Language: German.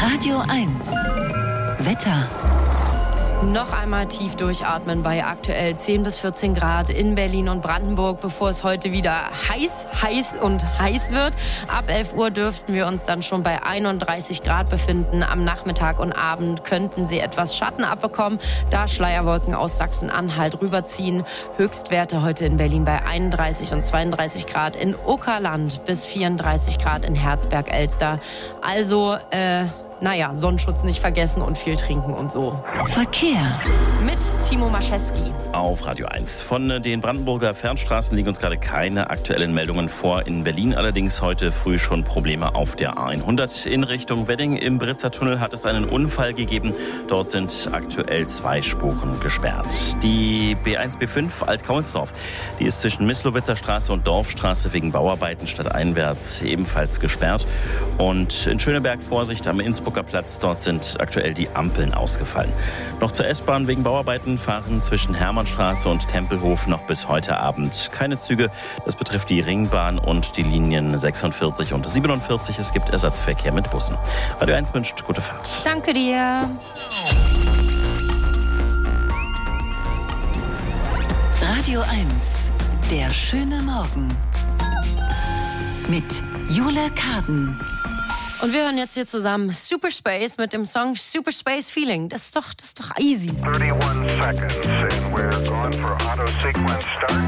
Radio 1. Wetter. Noch einmal tief durchatmen bei aktuell 10 bis 14 Grad in Berlin und Brandenburg, bevor es heute wieder heiß wird. Ab 11 Uhr dürften wir uns dann schon bei 31 Grad befinden. Am Nachmittag und Abend könnten sie etwas Schatten abbekommen, da Schleierwolken aus Sachsen-Anhalt rüberziehen. Höchstwerte heute in Berlin bei 31 und 32 Grad, in Uckerland bis 34 Grad in Herzberg-Elster. Also, Sonnenschutz nicht vergessen und viel trinken und so. Verkehr. Mit Timo Maschewski. Auf Radio 1. Von den Brandenburger Fernstraßen liegen uns gerade keine aktuellen Meldungen vor. In Berlin allerdings heute früh schon Probleme auf der A100. In Richtung Wedding im Britzer Tunnel hat es einen Unfall gegeben. Dort sind aktuell 2 Spuren gesperrt. Die B1, B5 Alt-Kaulsdorf, die ist zwischen Mislowitzer Straße und Dorfstraße wegen Bauarbeiten stadteinwärts ebenfalls gesperrt. Und in Schöneberg Vorsicht am Innsbrucker Platz, dort sind aktuell die Ampeln ausgefallen. Noch zur S-Bahn wegen Bauarbeiten fahren zwischen Hermannstraße und Tempelhof noch bis heute Abend keine Züge. Das betrifft die Ringbahn und die Linien 46 und 47. Es gibt Ersatzverkehr mit Bussen. Radio 1 wünscht gute Fahrt. Danke dir. Radio 1. Der schöne Morgen. Mit Jule Karden. Und wir hören jetzt hier zusammen Super Space mit dem Song Super Space Feeling. Das ist doch easy. 31 seconds and we're going for auto sequence start.